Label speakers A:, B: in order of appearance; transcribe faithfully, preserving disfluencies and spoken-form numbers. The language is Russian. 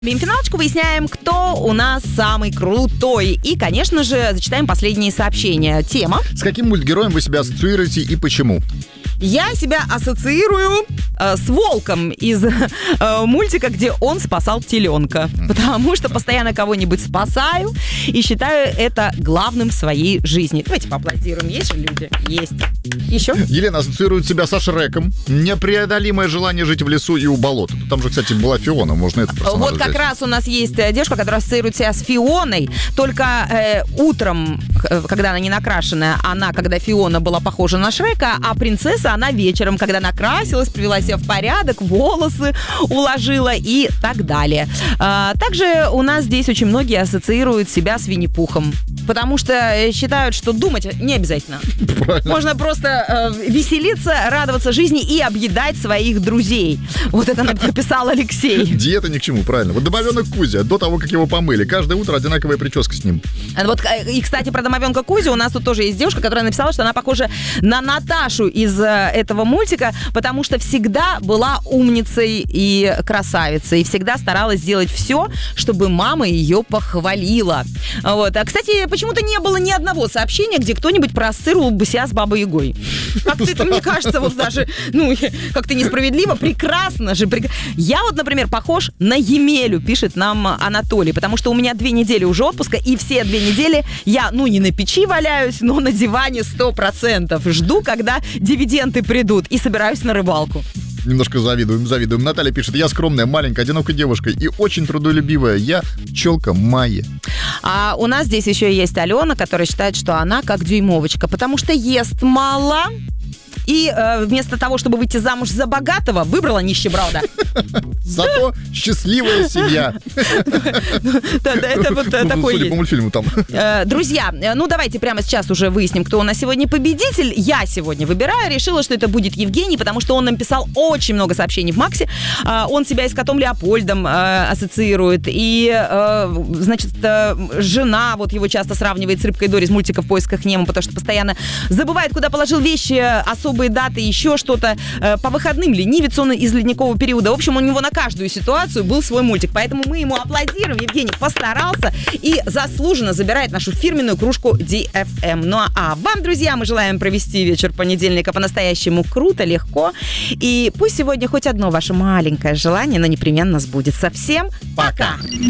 A: Финалочку выясняем, кто у нас самый крутой. И, конечно же, зачитаем последние сообщения. Тема.
B: С каким мультгероем вы себя ассоциируете и почему?
A: Я себя ассоциирую э, с волком из э, мультика, где он спасал теленка. Потому что постоянно кого-нибудь спасаю и считаю это главным в своей жизни. Давайте поаплодируем. Есть же люди? Есть. Еще?
B: Елена ассоциирует себя со Шреком. Непреодолимое желание жить в лесу и у болота. Там же, кстати, была Фиона. Можно это персонажа
A: Вот как
B: взять.
A: раз у нас есть девушка, которая ассоциирует себя с Фионой. Только э, утром, когда она не накрашенная, она, когда Фиона была похожа на Шрека, а принцесса она вечером, когда накрасилась, привела себя в порядок, волосы уложила и так далее. А, также у нас здесь очень многие ассоциируют себя с Винни-Пухом, потому что считают, что думать не обязательно.
B: Правильно.
A: Можно просто э, веселиться, радоваться жизни и объедать своих друзей. Вот это написал Алексей.
B: Диета ни к чему, правильно. Вот домовенок Кузя, до того, как его помыли, каждое утро одинаковая прическа с ним.
A: Вот, и, кстати, про домовенка Кузю у нас тут тоже есть девушка, которая написала, что она похожа на Наташу из этого мультика, потому что всегда была умницей и красавицей, и всегда старалась сделать все, чтобы мама ее похвалила. Вот. А, кстати, почему-то не было ни одного сообщения, где кто-нибудь проассоциировал бы себя с Бабой Ягой. Как-то это, мне кажется, вот даже, ну, как-то несправедливо, прекрасно же. Прек... Я вот, например, похож на Емелю, пишет нам Анатолий, потому что у меня две недели уже отпуска, и все две недели я, ну, не на печи валяюсь, но на диване сто процентов. Жду, когда дивиденды придут, и собираюсь на рыбалку.
B: Немножко завидуем, завидуем. Наталья пишет: я скромная, маленькая, одинокая девушка и очень трудолюбивая. Я пчелка Майя.
A: А у нас здесь еще есть Алена, которая считает, что она как дюймовочка, потому что ест мало и э, вместо того, чтобы выйти замуж за богатого, выбрала нищеброда.
B: Зато счастливая семья.
A: Это вот такой есть.
B: По мультфильму там.
A: Друзья, ну давайте прямо сейчас уже выясним, кто у нас сегодня победитель. Я сегодня выбираю, решила, что это будет Евгений, потому что он нам писал очень много сообщений в Максе. Он себя и с котом Леопольдом ассоциирует. И, значит, жена вот его часто сравнивает с рыбкой Дори из мультика «В поисках Немо», потому что постоянно забывает, куда положил вещи, особые даты, еще что-то. По выходным ленивец он из ледникового периода. В общем, у него на каждую ситуацию был свой мультик. Поэтому мы ему аплодируем. Евгений постарался и заслуженно забирает нашу фирменную кружку ди эф эм. Ну а вам, друзья, мы желаем провести вечер понедельника по-настоящему круто, легко. И пусть сегодня хоть одно ваше маленькое желание, но непременно сбудется. Всем пока!